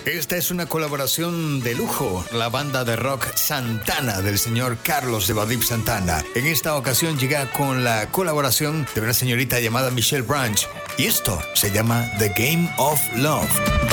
Esta es una colaboración de lujo, la banda de rock Santana del señor Carlos de Badip Santana. En esta ocasión llega con la colaboración de una señorita llamada Michelle Branch y esto se llama The Game of Love.